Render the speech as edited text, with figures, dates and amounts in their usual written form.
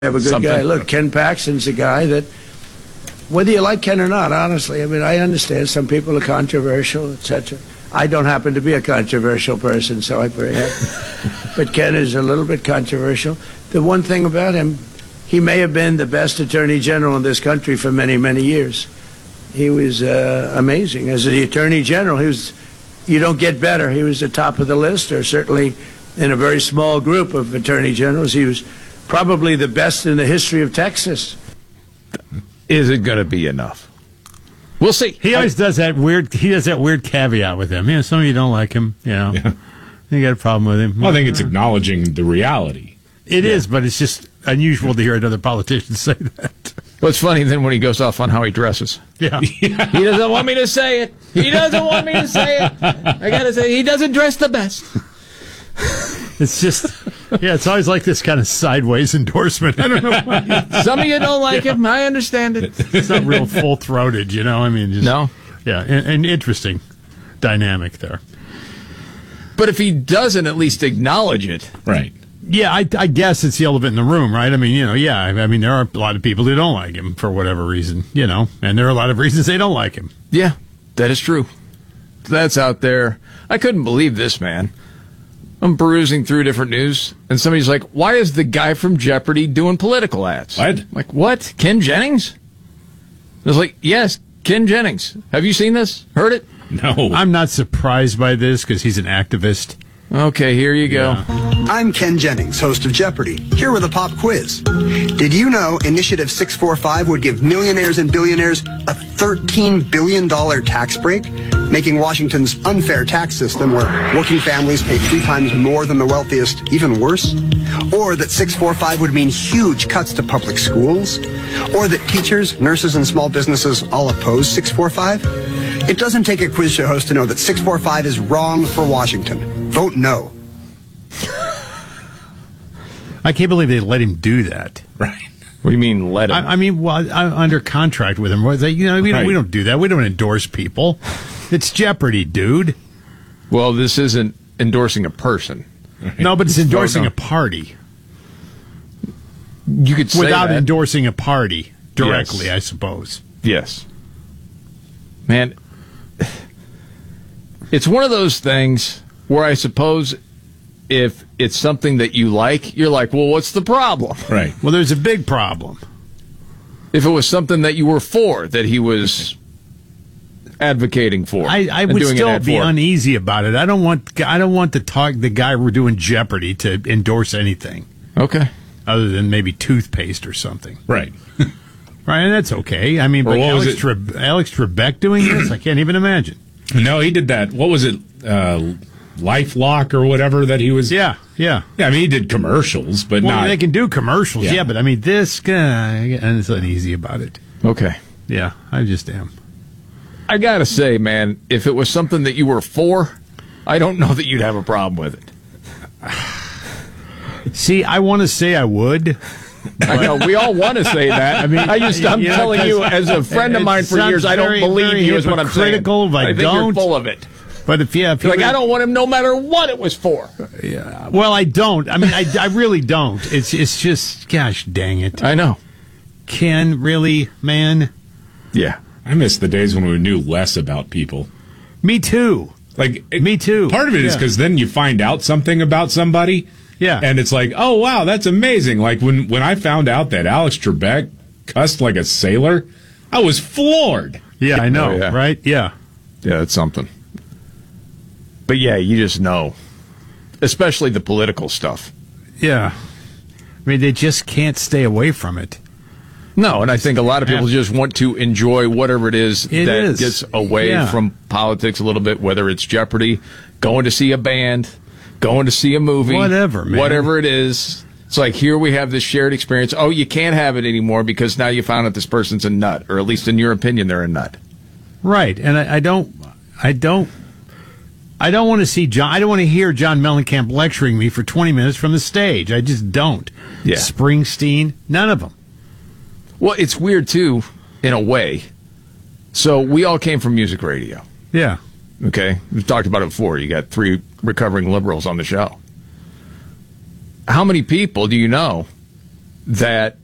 have a good guy. Look, Ken Paxton's a guy that, whether you like Ken or not, honestly, I mean, I understand some people are controversial, etc. I don't happen to be a controversial person, so I'm very happy. But Ken is a little bit controversial. The one thing about him, he may have been the best attorney general in this country for many, many years. He was amazing. As the attorney general, you don't get better. He was the top of the list, or certainly in a very small group of attorney generals. He was probably the best in the history of Texas. Is it going to be enough? We'll see. He always does that weird. He does that weird caveat with him. You know, some of you don't like him. You know, you got a problem with him. Well, I think it's acknowledging the reality. It is, but it's just unusual to hear another politician say that. Well, it's funny then when he goes off on how he dresses. Yeah. He doesn't want me to say it. He doesn't want me to say it. I got to say, he doesn't dress the best. It's just, it's always like this kind of sideways endorsement. I don't know why. Some of you don't like him. I understand it. It's not real full-throated, you know? I mean, just, no. Yeah, and interesting dynamic there. But if he doesn't at least acknowledge it. Right. Yeah, I guess it's the elephant in the room, right? I mean, you know, I mean, there are a lot of people who don't like him for whatever reason, you know, and there are a lot of reasons they don't like him. Yeah, that is true. That's out there. I couldn't believe this, man. I'm perusing through different news, and somebody's like, why is the guy from Jeopardy doing political ads? What? I'm like, what? Ken Jennings? I was like, yes, Ken Jennings. Have you seen this? Heard it? No. I'm not surprised by this because he's an activist. Okay, here you go. I'm Ken Jennings, host of Jeopardy. Here with a pop quiz. Did you know Initiative 645 would give millionaires and billionaires a $13 billion tax break, making Washington's unfair tax system, where working families pay 3 times more than the wealthiest, even worse? Or that 645 would mean huge cuts to public schools? Or that teachers, nurses, and small businesses all oppose 645? It doesn't take a quiz show host to know that 645 is wrong for Washington. Vote no. I can't believe they let him do that. Right. What do you mean let him? I mean, well, I'm under contract with him. You know, we don't do that. We don't endorse people. It's Jeopardy, dude. Well, this isn't endorsing a person. Right. No, but it's endorsing a party. You could say without that. endorsing a party directly, Yes. I suppose. Yes. Man, it's one of those things where I suppose if it's something that you like, you're like, well, what's the problem? Right. Well, there's a big problem. If it was something that you were for, that he was advocating for, I would still be uneasy about it. I don't want the guy we're doing Jeopardy to endorse anything. Okay. Other than maybe toothpaste or something. Right. Right, and that's okay. I mean, but Alex Trebek doing this, I can't even imagine. No, he did that. What was it? LifeLock or whatever that he was. Yeah. I mean, he did commercials, but not. They can do commercials, yeah, but I mean, this guy, and it's uneasy about it. Okay. Yeah, I just am. I gotta say, man, if it was something that you were for, I don't know that you'd have a problem with it. See, I want to say I would. I know we all want to say that. I mean, I'm telling you, as a friend of mine for years, I don't believe you is what I'm saying. I think you're full of it. But if I don't want him, no matter what it was for. Yeah. Well, I don't. I mean, I really don't. It's just, gosh, dang it. I know. Ken, really, man. Yeah. I miss the days when we knew less about people. Me too. Me too. Part of it is because then you find out something about somebody. Yeah. And it's like, oh, wow, that's amazing. Like when I found out that Alex Trebek cussed like a sailor, I was floored. Yeah, I know, right? Yeah. Yeah, that's something. But yeah, you just know. Especially the political stuff. Yeah. I mean, they just can't stay away from it. No, and I think a lot of people just want to enjoy whatever it is that gets away from politics a little bit, whether it's Jeopardy, going to see a band, going to see a movie. Whatever, man. Whatever it is. It's like, here we have this shared experience. Oh, you can't have it anymore because now you found out this person's a nut, or at least in your opinion, they're a nut. Right, and I don't want to see John. I don't want to hear John Mellencamp lecturing me for 20 minutes from the stage. I just don't. Yeah. Springsteen, none of them. Well, it's weird, too, in a way. So we all came from music radio. Yeah. Okay? We've talked about it before. You got 3 recovering liberals on the show. How many people do you know that